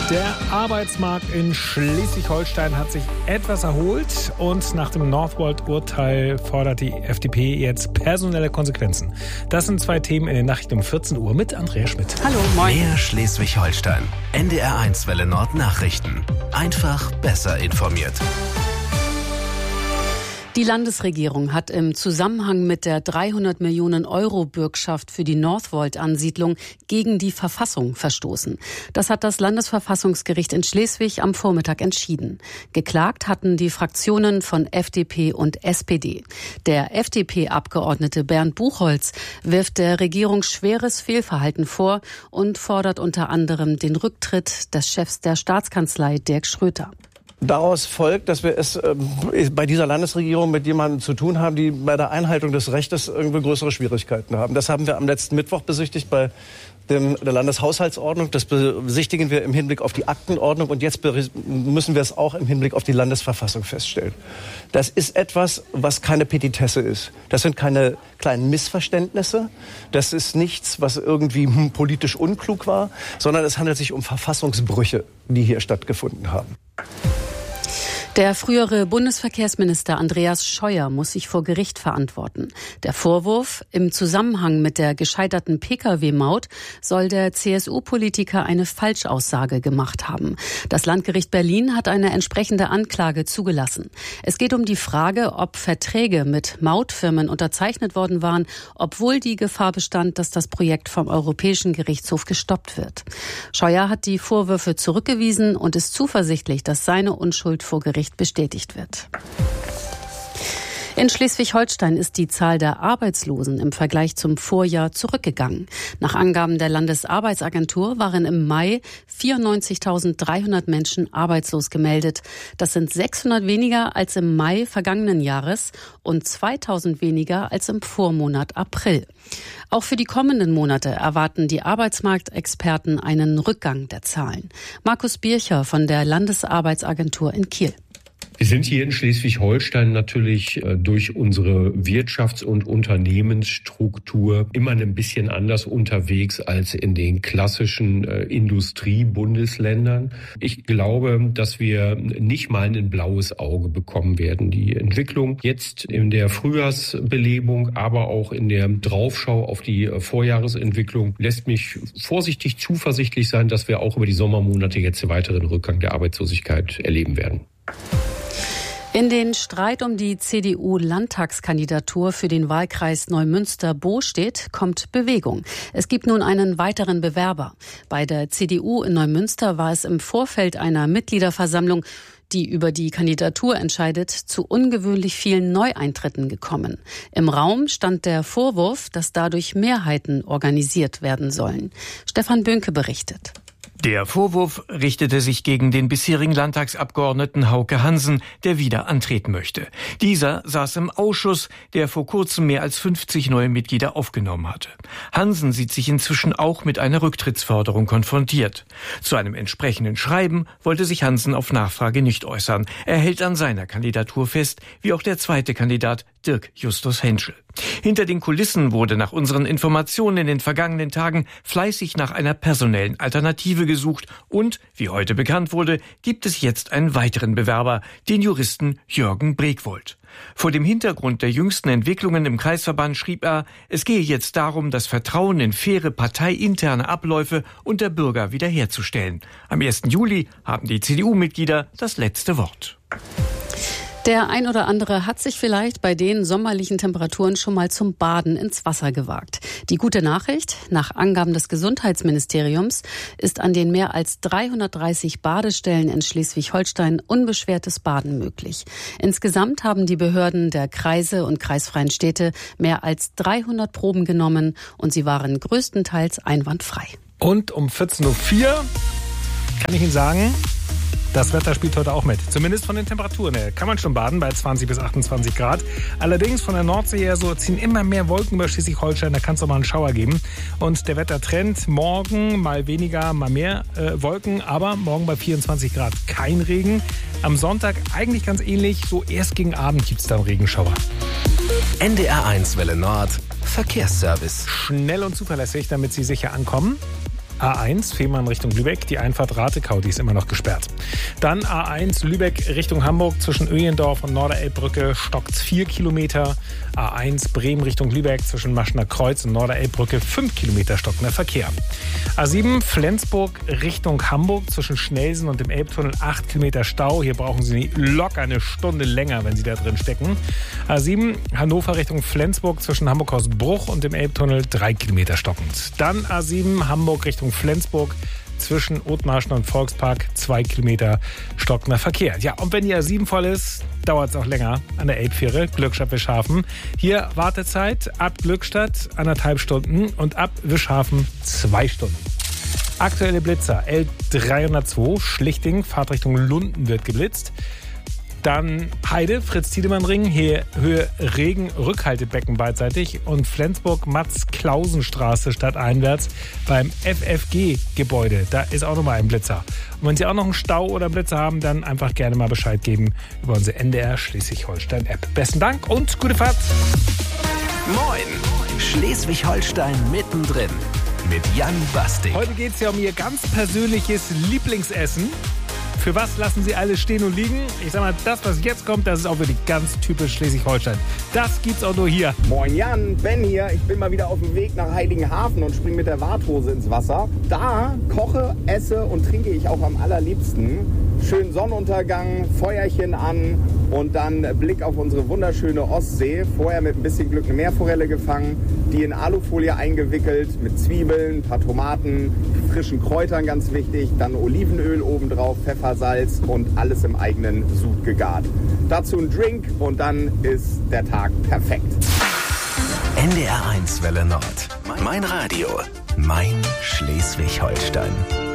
Der Arbeitsmarkt in Schleswig-Holstein hat sich etwas erholt und nach dem Northvolt-Urteil fordert die FDP jetzt personelle Konsequenzen. Das sind zwei Themen in den Nachrichten um 14 Uhr mit Andrea Schmidt. Hallo, moin. Mehr Schleswig-Holstein. NDR1 Welle Nord Nachrichten. Einfach besser informiert. Die Landesregierung hat im Zusammenhang mit der 300 Millionen Euro Bürgschaft für die Northvolt-Ansiedlung gegen die Verfassung verstoßen. Das hat das Landesverfassungsgericht in Schleswig am Vormittag entschieden. Geklagt hatten die Fraktionen von FDP und SPD. Der FDP-Abgeordnete Bernd Buchholz wirft der Regierung schweres Fehlverhalten vor und fordert unter anderem den Rücktritt des Chefs der Staatskanzlei, Dirk Schröter. Daraus folgt, dass wir es bei dieser Landesregierung mit jemandem zu tun haben, die bei der Einhaltung des Rechtes irgendwie größere Schwierigkeiten haben. Das haben wir am letzten Mittwoch besichtigt bei der Landeshaushaltsordnung. Das besichtigen wir im Hinblick auf die Aktenordnung. Und jetzt müssen wir es auch im Hinblick auf die Landesverfassung feststellen. Das ist etwas, was keine Petitesse ist. Das sind keine kleinen Missverständnisse. Das ist nichts, was irgendwie politisch unklug war, sondern es handelt sich um Verfassungsbrüche, die hier stattgefunden haben. Der frühere Bundesverkehrsminister Andreas Scheuer muss sich vor Gericht verantworten. Der Vorwurf: Im Zusammenhang mit der gescheiterten Pkw-Maut soll der CSU-Politiker eine Falschaussage gemacht haben. Das Landgericht Berlin hat eine entsprechende Anklage zugelassen. Es geht um die Frage, ob Verträge mit Mautfirmen unterzeichnet worden waren, obwohl die Gefahr bestand, dass das Projekt vom Europäischen Gerichtshof gestoppt wird. Scheuer hat die Vorwürfe zurückgewiesen und ist zuversichtlich, dass seine Unschuld vor Gericht bestätigt wird. In Schleswig-Holstein ist die Zahl der Arbeitslosen im Vergleich zum Vorjahr zurückgegangen. Nach Angaben der Landesarbeitsagentur waren im Mai 94.300 Menschen arbeitslos gemeldet. Das sind 600 weniger als im Mai vergangenen Jahres und 2.000 weniger als im Vormonat April. Auch für die kommenden Monate erwarten die Arbeitsmarktexperten einen Rückgang der Zahlen. Markus Bircher von der Landesarbeitsagentur in Kiel. Wir sind hier in Schleswig-Holstein natürlich durch unsere Wirtschafts- und Unternehmensstruktur immer ein bisschen anders unterwegs als in den klassischen Industriebundesländern. Ich glaube, dass wir nicht mal ein blaues Auge bekommen werden. Die Entwicklung jetzt in der Frühjahrsbelebung, aber auch in der Draufschau auf die Vorjahresentwicklung lässt mich vorsichtig zuversichtlich sein, dass wir auch über die Sommermonate jetzt einen weiteren Rückgang der Arbeitslosigkeit erleben werden. In den Streit um die CDU-Landtagskandidatur für den Wahlkreis Neumünster-Bostedt kommt Bewegung. Es gibt nun einen weiteren Bewerber. Bei der CDU in Neumünster war es im Vorfeld einer Mitgliederversammlung, die über die Kandidatur entscheidet, zu ungewöhnlich vielen Neueintritten gekommen. Im Raum stand der Vorwurf, dass dadurch Mehrheiten organisiert werden sollen. Stefan Böhnke berichtet. Der Vorwurf richtete sich gegen den bisherigen Landtagsabgeordneten Hauke Hansen, der wieder antreten möchte. Dieser saß im Ausschuss, der vor kurzem mehr als 50 neue Mitglieder aufgenommen hatte. Hansen sieht sich inzwischen auch mit einer Rücktrittsforderung konfrontiert. Zu einem entsprechenden Schreiben wollte sich Hansen auf Nachfrage nicht äußern. Er hält an seiner Kandidatur fest, wie auch der zweite Kandidat Dirk Justus Henschel. Hinter den Kulissen wurde nach unseren Informationen in den vergangenen Tagen fleißig nach einer personellen Alternative gesucht und, wie heute bekannt wurde, gibt es jetzt einen weiteren Bewerber, den Juristen Jürgen Bregwold. Vor dem Hintergrund der jüngsten Entwicklungen im Kreisverband schrieb er, es gehe jetzt darum, das Vertrauen in faire parteiinterne Abläufe und der Bürger wiederherzustellen. Am 1. Juli haben die CDU-Mitglieder das letzte Wort. Der ein oder andere hat sich vielleicht bei den sommerlichen Temperaturen schon mal zum Baden ins Wasser gewagt. Die gute Nachricht: Nach Angaben des Gesundheitsministeriums ist an den mehr als 330 Badestellen in Schleswig-Holstein unbeschwertes Baden möglich. Insgesamt haben die Behörden der Kreise und kreisfreien Städte mehr als 300 Proben genommen und sie waren größtenteils einwandfrei. Und um 14.04 Uhr kann ich Ihnen sagen, das Wetter spielt heute auch mit. Zumindest von den Temperaturen her. Kann man schon baden bei 20 bis 28 Grad. Allerdings von der Nordsee her so ziehen immer mehr Wolken über Schleswig-Holstein. Da kann es auch mal einen Schauer geben. Und der Wettertrend: morgen mal weniger, mal mehr Wolken. Aber morgen bei 24 Grad kein Regen. Am Sonntag eigentlich ganz ähnlich. So erst gegen Abend gibt es dann Regenschauer. NDR1 Welle Nord Verkehrsservice. Schnell und zuverlässig, damit Sie sicher ankommen. A1 Fehmarn Richtung Lübeck, die Einfahrt Ratekau, die ist immer noch gesperrt. Dann A1 Lübeck Richtung Hamburg zwischen Öjendorf und Norderelbbrücke stockt's 4 Kilometer. A1 Bremen Richtung Lübeck zwischen Maschner Kreuz und Norderelbbrücke 5 Kilometer stockender Verkehr. A7 Flensburg Richtung Hamburg zwischen Schnelsen und dem Elbtunnel 8 Kilometer Stau. Hier brauchen Sie locker eine Stunde länger, wenn Sie da drin stecken. A7 Hannover Richtung Flensburg zwischen Hamburg-Hausbruch und dem Elbtunnel 3 Kilometer stockend. Dann A7 Hamburg Richtung Flensburg zwischen Othmarschen und Volkspark 2 Kilometer stockender Verkehr. Ja, und wenn die A7 voll ist, dauert es auch länger an der Elbfähre Glückstadt-Wischhafen. Hier Wartezeit ab Glückstadt 1,5 Stunden und ab Wischhafen 2 Stunden. Aktuelle Blitzer L302 Schlichting, Fahrtrichtung Lunden wird geblitzt. Dann Heide, Fritz-Tiedemann-Ring, hier Höhe Regen-Rückhaltebecken beidseitig und Flensburg-Matz-Klausenstraße stadteinwärts beim FFG-Gebäude. Da ist auch nochmal ein Blitzer. Und wenn Sie auch noch einen Stau oder Blitzer haben, dann einfach gerne mal Bescheid geben über unsere NDR Schleswig-Holstein-App. Besten Dank und gute Fahrt. Moin, Schleswig-Holstein mittendrin mit Jan Bastik. Heute geht es ja um Ihr ganz persönliches Lieblingsessen. Für was lassen Sie alles stehen und liegen? Ich sag mal, das, was jetzt kommt, das ist auch wirklich ganz typisch Schleswig-Holstein. Das gibt's auch nur hier. Moin Jan, Ben hier. Ich bin mal wieder auf dem Weg nach Heiligenhafen und springe mit der Warthose ins Wasser. Da koche, esse und trinke ich auch am allerliebsten. Schön Sonnenuntergang, Feuerchen an und dann Blick auf unsere wunderschöne Ostsee. Vorher mit ein bisschen Glück eine Meerforelle gefangen, die in Alufolie eingewickelt mit Zwiebeln, ein paar Tomaten, frischen Kräutern, ganz wichtig, dann Olivenöl obendrauf, Pfeffersalz und alles im eigenen Sud gegart. Dazu ein Drink und dann ist der Tag perfekt. NDR 1 Welle Nord. Mein Radio. Mein Schleswig-Holstein.